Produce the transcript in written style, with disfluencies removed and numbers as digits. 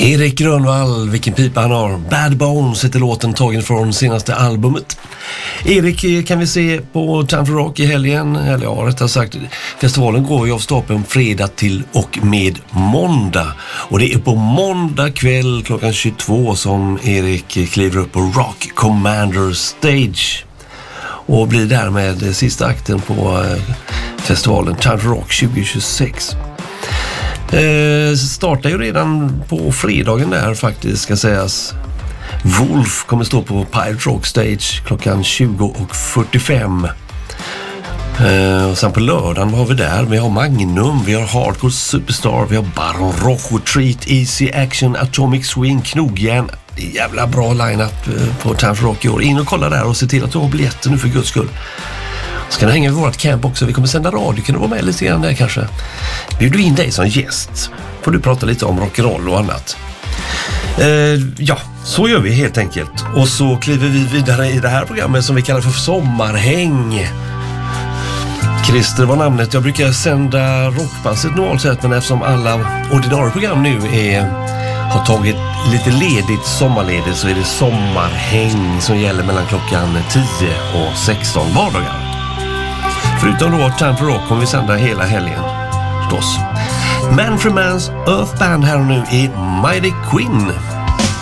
Erik Grönvall, vilken pipa han har. Bad Bones heter låten, tagen från senaste albumet. Erik kan vi se på Time for Rock i helgen. Eller ja, rättare sagt, festivalen går ju av stapeln fredag till och med måndag. Och det är på måndag kväll klockan 22 som Erik kliver upp på Rock Commander Stage. Och blir därmed sista akten på festivalen Time for Rock 2026. Startar ju redan på fredagen där faktiskt, ska sägas. Wolf kommer stå på Pirate Rock Stage klockan 20:45. Och sen på lördagen var vi där. Vi har Magnum, vi har Hardcore Superstar, vi har Baron Rojo, Treat, Easy Action, Atomic Swing, Knogjärn. Jävla bra line-up på Time for Rock i år. In och kolla där och se till att du har biljetter nu för guds skull. Så kan du hänga vid vårt camp också. Vi kommer sända radio. Kan du vara med lite grann där kanske? Bjuder in dig som gäst. Får du prata lite om rock'n'roll och annat. Ja, så gör vi helt enkelt. Och så kliver vi vidare i det här programmet som vi kallar för Sommarhäng. Christer var namnet. Jag brukar sända rockpasset normalt sett, men eftersom alla ordinarie program nu har tagit lite ledigt, sommarledigt, så är det Sommarhäng som gäller mellan klockan 10 och 16 vardagar. Förutom då Time for Rock kommer vi sända hela helgen förstås. Man from Man's Earth Band här och nu i Mighty Quinn.